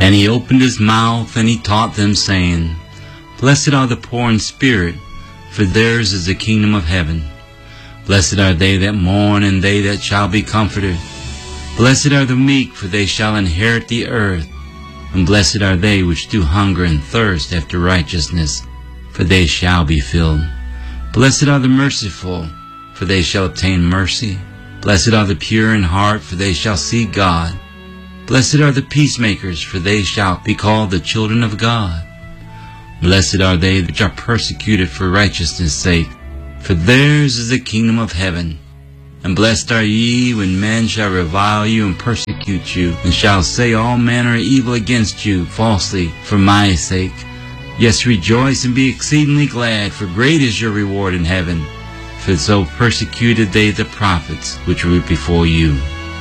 And he opened his mouth, and he taught them, saying, Blessed are the poor in spirit, for theirs is the kingdom of heaven. Blessed are they that mourn, and they that shall be comforted. Blessed are the meek, for they shall inherit the earth. And blessed are they which do hunger and thirst after righteousness, for they shall be filled. Blessed are the merciful, for they shall obtain mercy. Blessed are the pure in heart, for they shall see God. Blessed are the peacemakers, for they shall be called the children of God. Blessed are they which are persecuted for righteousness' sake, for theirs is the kingdom of heaven. And blessed are ye when men shall revile you and persecute you, and shall say all manner of evil against you falsely for my sake. Yes, rejoice and be exceedingly glad, for great is your reward in heaven. For so persecuted they the prophets which were before you.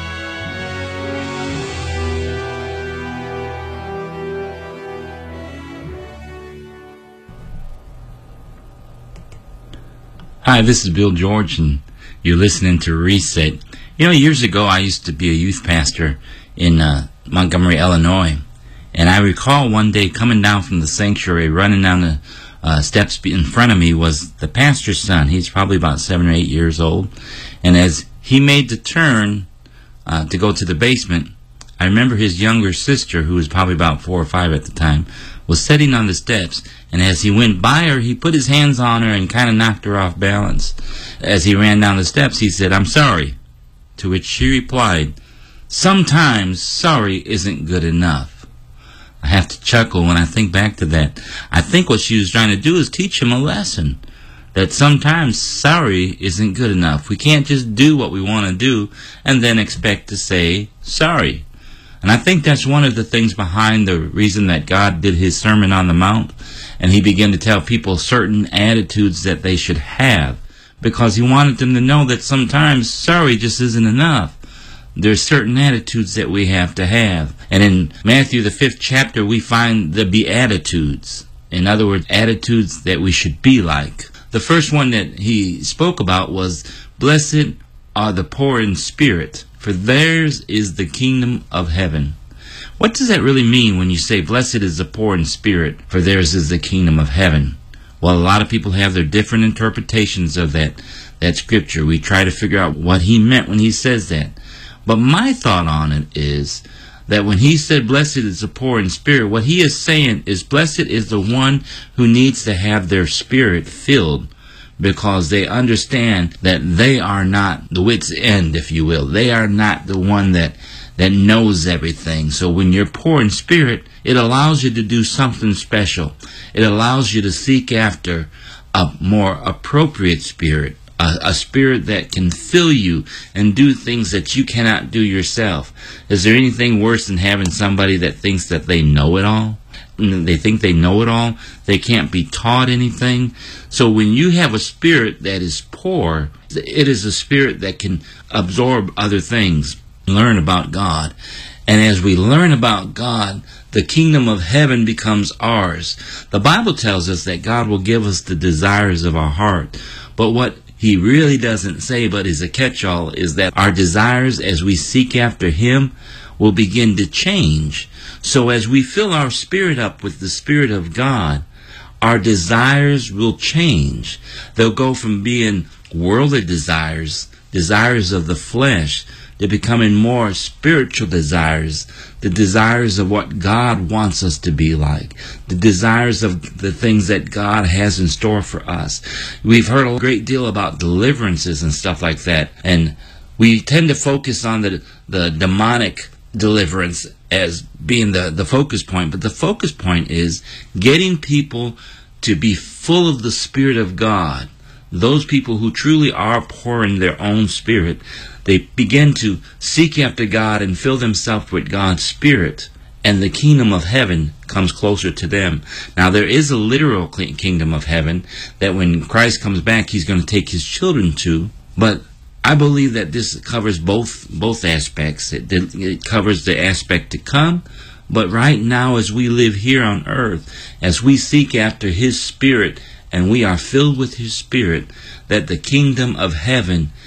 Hi, this is Bill George, and you're listening to Reset. You know, years ago I used to be a youth pastor in Montgomery, Illinois, and I recall one day coming down from the sanctuary, running down the steps in front of me was the pastor's son. He's probably about 7 or 8 years old, and as he made the turn to go to the basement, I remember his younger sister, who was probably about 4 or 5 at the time, was sitting on the steps, and as he went by her, he put his hands on her and kind of knocked her off balance. As he ran down the steps, he said, "I'm sorry," to which she replied, "Sometimes sorry isn't good enough." I have to chuckle when I think back to that. I think what she was trying to do is teach him a lesson, that sometimes sorry isn't good enough. We can't just do what we want to do and then expect to say sorry. And I think that's one of the things behind the reason that God did his Sermon on the Mount, and he began to tell people certain attitudes that they should have, because he wanted them to know that sometimes sorry just isn't enough. There's certain attitudes that we have to have. And in Matthew the 5th chapter, we find the Beatitudes. In other words, attitudes that we should be like. The first one that he spoke about was, Blessed are the poor in spirit, for theirs is the kingdom of heaven. What does that really mean when you say, Blessed is the poor in spirit, for theirs is the kingdom of heaven? Well, a lot of people have their different interpretations of that scripture. We try to figure out what he meant when he says that. But my thought on it is that when he said, Blessed is the poor in spirit, what he is saying is, Blessed is the one who needs to have their spirit filled, because they understand that they are not the wit's end, if you will. They are not the one that knows everything. So when you're poor in spirit, it allows you to do something special. It allows you to seek after a more appropriate spirit, a spirit that can fill you and do things that you cannot do yourself. Is there anything worse than having somebody that thinks that they know it all? They think they know it all. They can't be taught anything. So when you have a spirit that is poor, it is a spirit that can absorb other things, learn about God. And as we learn about God, the kingdom of heaven becomes ours. The Bible tells us that God will give us the desires of our heart. But what he really doesn't say, but is a catch-all, is that our desires, as we seek after him, will begin to change. So as we fill our spirit up with the Spirit of God, our desires will change. They'll go from being worldly desires, desires of the flesh, to becoming more spiritual desires, the desires of what God wants us to be like, the desires of the things that God has in store for us. We've heard a great deal about deliverances and stuff like that, and we tend to focus on the demonic deliverance as being the focus point, but the focus point is getting people to be full of the Spirit of God. Those people who truly are poor in their own spirit, they begin to seek after God and fill themselves with God's Spirit, and the kingdom of heaven comes closer to them. Now, there is a literal kingdom of heaven that when Christ comes back, he's going to take his children to, but I believe that this covers both aspects. It covers the aspect to come, but right now as we live here on earth, as we seek after his Spirit and we are filled with his Spirit, that the kingdom of heaven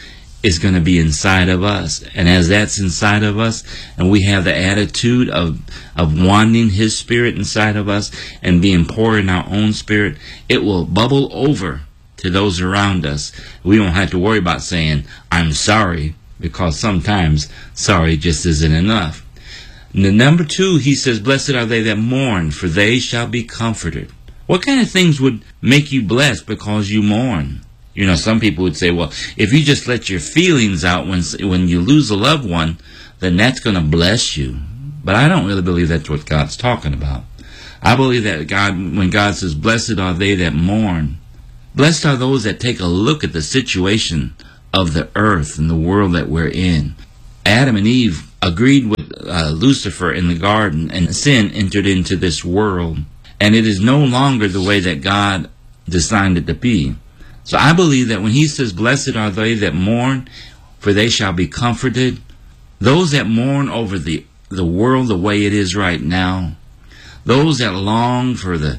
is going to be inside of us. And as that's inside of us, and we have the attitude of wanting His Spirit inside of us and being poor in our own spirit, it will bubble over to those around us. We don't have to worry about saying, I'm sorry, because sometimes sorry just isn't enough. And number 2, he says, blessed are they that mourn, for they shall be comforted. What kind of things would make you blessed because you mourn? You know, some people would say, well, if you just let your feelings out when you lose a loved one, then that's going to bless you. But I don't really believe that's what God's talking about. I believe that when God says, blessed are they that mourn, blessed are those that take a look at the situation of the earth and the world that we're in. Adam and Eve agreed with Lucifer in the garden, and sin entered into this world. And it is no longer the way that God designed it to be. So I believe that when he says, blessed are they that mourn, for they shall be comforted, those that mourn over the world the way it is right now, those that long for the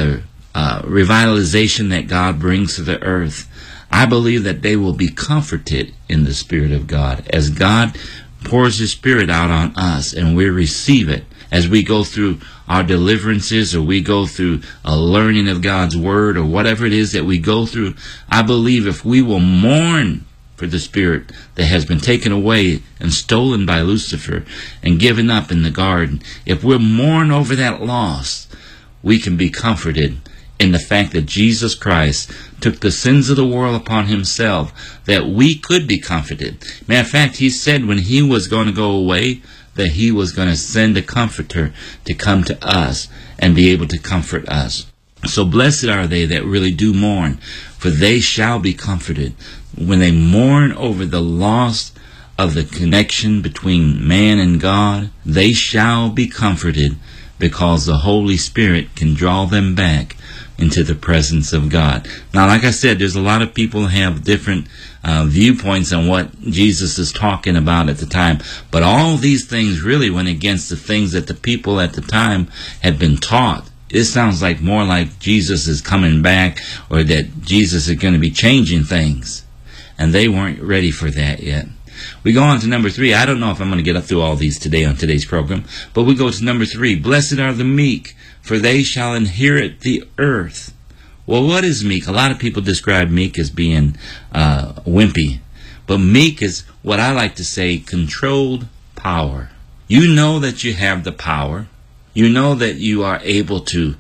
revitalization that God brings to the earth, I believe that they will be comforted in the Spirit of God as God pours His Spirit out on us and we receive it as we go through our deliverances, or we go through a learning of God's Word, or whatever it is that we go through. I believe if we will mourn for the Spirit that has been taken away and stolen by Lucifer and given up in the garden, if we'll mourn over that loss, we can be comforted in the fact that Jesus Christ took the sins of the world upon Himself, that we could be comforted. Matter of fact, He said when He was going to go away, that He was going to send a comforter to come to us and be able to comfort us. So blessed are they that really do mourn, for they shall be comforted. When they mourn over the loss of the connection between man and God, they shall be comforted, because the Holy Spirit can draw them back into the presence of God. Now, like I said, there's a lot of people who have different viewpoints on what Jesus is talking about at the time. But all these things really went against the things that the people at the time had been taught. It sounds like more like Jesus is coming back, or that Jesus is going to be changing things. And they weren't ready for that yet. We go on to number 3. I don't know if I'm going to get up through all these today on today's program, but we go to number 3. Blessed are the meek, for they shall inherit the earth. Well, what is meek? A lot of people describe meek as being wimpy. But meek is what I like to say, controlled power. You know that you have the power. You know that you are able to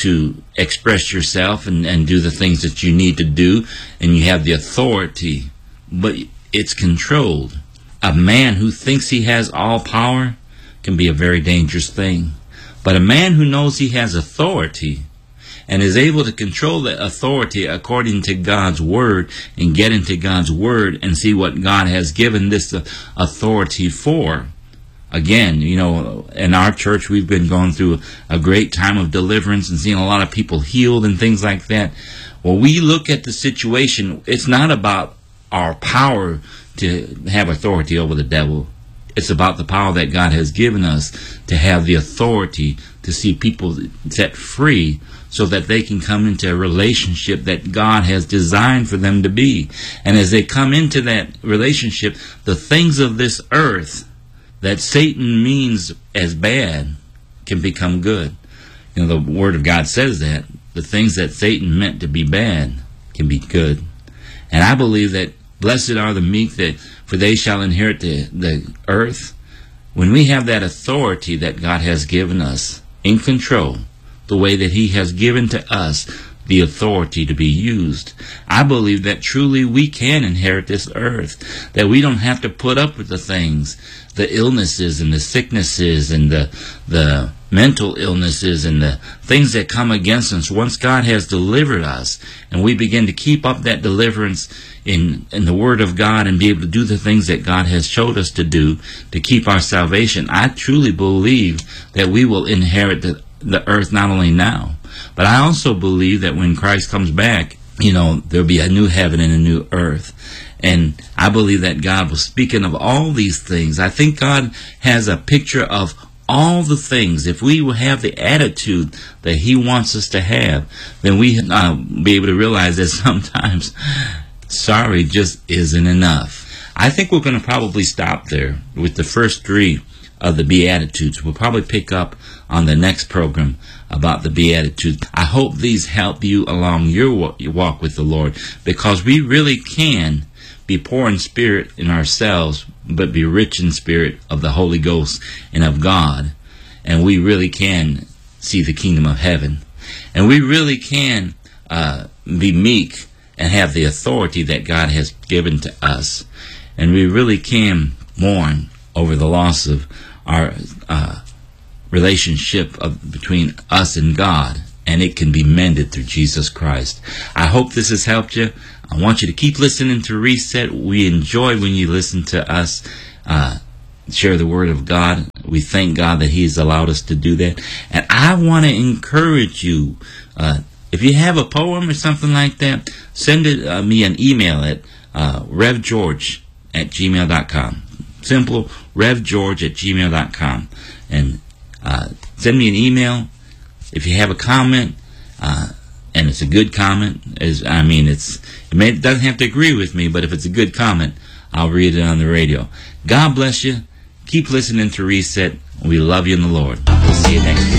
express yourself and do the things that you need to do, and you have the authority, but it's controlled. A man who thinks he has all power can be a very dangerous thing. But a man who knows he has authority and is able to control the authority according to God's Word and get into God's Word and see what God has given this authority for. Again, you know, in our church we've been going through a great time of deliverance and seeing a lot of people healed and things like that. When we look at the situation, it's not about our power to have authority over the devil. It's about the power that God has given us to have the authority to see people set free so that they can come into a relationship that God has designed for them to be. And as they come into that relationship, the things of this earth that Satan means as bad can become good. You know, the Word of God says that. The things that Satan meant to be bad can be good. And I believe that blessed are the meek, that for they shall inherit the earth. When we have that authority that God has given us in control, the way that He has given to us the authority to be used, I believe that truly we can inherit this earth, that we don't have to put up with the things, the illnesses and the sicknesses and the mental illnesses and the things that come against us. Once God has delivered us and we begin to keep up that deliverance in the Word of God and be able to do the things that God has showed us to do to keep our salvation, I truly believe that we will inherit the earth not only now, but I also believe that when Christ comes back, you know, there'll be a new heaven and a new earth. And I believe that God was speaking of all these things. I think God has a picture of all the things. If we will have the attitude that He wants us to have, then we be able to realize that sometimes sorry just isn't enough. I think we're going to probably stop there with the first 3 of the Beatitudes. We'll probably pick up on the next program about the Beatitudes. I hope these help you along your walk with the Lord, because we really can be poor in spirit in ourselves, but be rich in spirit of the Holy Ghost and of God. And we really can see the kingdom of heaven. And we really can be meek and have the authority that God has given to us. And we really can mourn over the loss of our relationship between us and God, and it can be mended through Jesus Christ. I hope this has helped you. I want you to keep listening to Reset. We enjoy when you listen to us share the Word of God. We thank God that He's allowed us to do that. And I want to encourage you, if you have a poem or something like that, send me an email at revgeorge@gmail.com. Simple, revgeorge@gmail.com. And send me an email if you have a comment, and it's a good comment. It doesn't have to agree with me, but if it's a good comment, I'll read it on the radio. God bless you. Keep listening to Reset. We love you in the Lord. We'll see you next week.